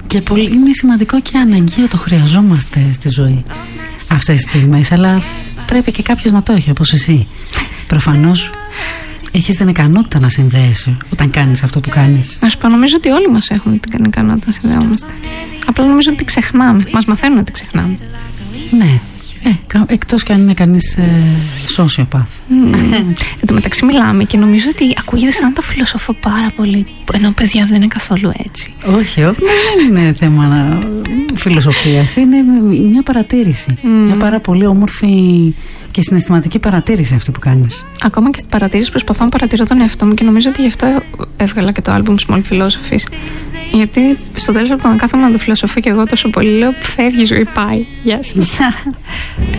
Και είναι σημαντικό και αναγκαίο, το χρειαζόμαστε στη ζωή αυτές τις στιγμές, αλλά πρέπει και κάποιος να το έχει, όπως εσύ. Προφανώς έχεις την ικανότητα να συνδέεσαι όταν κάνεις αυτό που κάνεις. Να σου πω, νομίζω ότι όλοι μας έχουμε την ικανότητα να συνδεόμαστε. Απλά νομίζω ότι ξεχνάμε. Μας μαθαίνουν ότι ξεχνάμε. Ναι. Εκτός κι αν είναι κανείς σοσιοπάθ. Εν τω μεταξύ μιλάμε και νομίζω ότι ακούγεται σαν να τα φιλοσοφώ πάρα πολύ, ενώ παιδιά δεν είναι καθόλου έτσι. Όχι, δεν είναι θέμα φιλοσοφίας. Είναι μια παρατήρηση. Μια πάρα πολύ όμορφη και συναισθηματική παρατήρηση αυτή που κάνεις. Ακόμα και στην παρατήρηση προσπαθώ να παρατηρώ τον εαυτό μου και νομίζω ότι γι' αυτό έβγαλα και το άλμπουμ Small Philosophies. Γιατί στο τέλος από το να κάθομαι να το φιλοσοφώ και εγώ τόσο πολύ, λέω φεύγει η ζωή, πάει. Γεια σας.